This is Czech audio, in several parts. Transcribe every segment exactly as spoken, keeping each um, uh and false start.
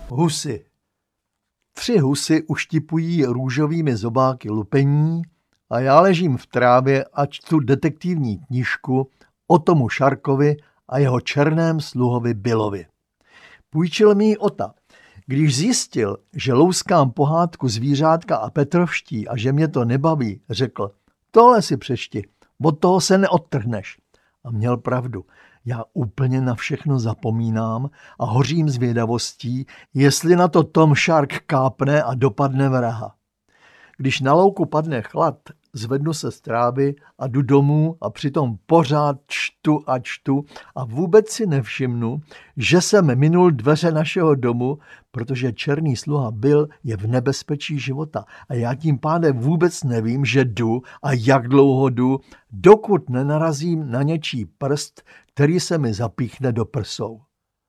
Husy. Tři husy uštipují růžovými zobáky lupení a já ležím v trávě a čtu detektivní knížku o Tomu Sharkovi a jeho černém sluhovi Billovi. Půjčil mi ji Ota. Když zjistil, že louskám pohádku Zvířátka a Petrovští a že mě to nebaví, řekl: tohle si přečti, od toho se neodtrhneš. A měl pravdu. Já úplně na všechno zapomínám a hořím zvědavostí, jestli na to Tom Shark kápne a dopadne vraha. Když na louku padne chlad, zvednu se z trávy a jdu domů a přitom pořád čtu a čtu a vůbec si nevšimnu, že jsem minul dveře našeho domu, protože černý sluha Bill je v nebezpečí života a já tím pádem vůbec nevím, že jdu a jak dlouho jdu, dokud nenarazím na něčí prst, který se mi zapíchne do prsou.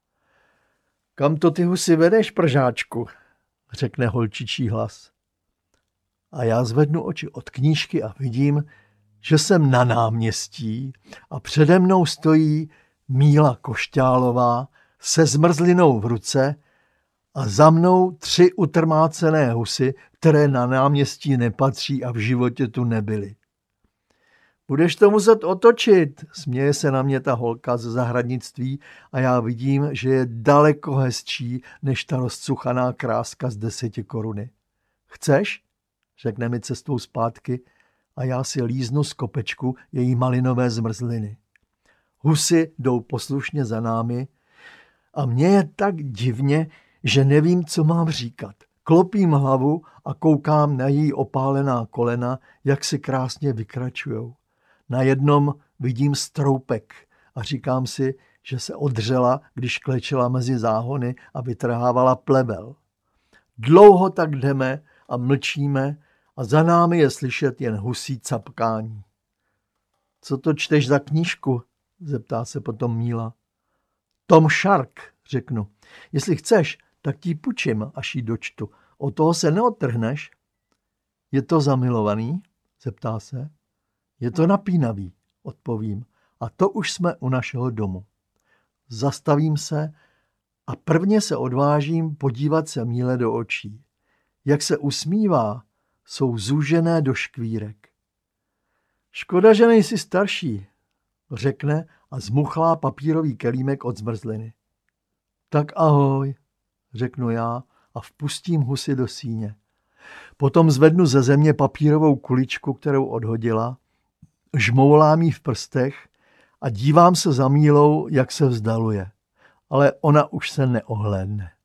Kam to ty husy vedeš, pržáčku? Řekne holčičí hlas. A já zvednu oči od knížky a vidím, že jsem na náměstí a přede mnou stojí Míla Košťálová se zmrzlinou v ruce a za mnou tři utrmácené husy, které na náměstí nepatří a v životě tu nebyly. Budeš to muset otočit, směje se na mě ta holka ze zahradnictví a já vidím, že je daleko hezčí než ta rozcuchaná kráska z deseti koruny. Chceš? Řekne mi cestou zpátky a já si líznu z kopečku její malinové zmrzliny. Husy jdou poslušně za námi a mně je tak divně, že nevím, co mám říkat. Klopím hlavu a koukám na její opálená kolena, jak si krásně vykračujou. Na jednom vidím stroupek a říkám si, že se odřela, když klečela mezi záhony a vytrhávala plevel. Dlouho tak jdeme a mlčíme a za námi je slyšet jen husí capkání. Co to čteš za knížku? Zeptá se potom Míla. Tom Shark, řeknu. Jestli chceš, tak ti půjčím, až ji dočtu. O toho se neodtrhneš. Je to zamilovaný? Zeptá se. Je to napínavý, odpovím. A to už jsme u našeho domu. Zastavím se a prvně se odvážím podívat se Míle do očí. Jak se usmívá, jsou zúžené do škvírek. Škoda, že nejsi starší, řekne a zmuchlá papírový kelímek od zmrzliny. Tak ahoj, řeknu já a vpustím husy do síně. Potom zvednu ze země papírovou kuličku, kterou odhodila, žmoulám jí v prstech a dívám se za Mílou, jak se vzdaluje. Ale ona už se neohlédne.